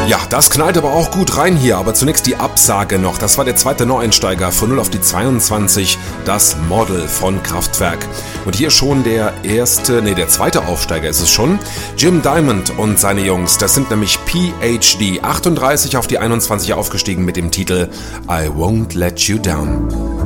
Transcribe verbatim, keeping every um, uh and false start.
Ja, das knallt aber auch gut rein hier, aber zunächst die Absage noch. Das war der zweite Neueinsteiger von null auf die zweiundzwanzig, das Model von Kraftwerk. Und hier schon der erste, nee, der zweite Aufsteiger ist es schon. Jim Diamond und seine Jungs, das sind nämlich P H D, achtunddreißig auf die einundzwanzig aufgestiegen mit dem Titel I Won't Let You Down.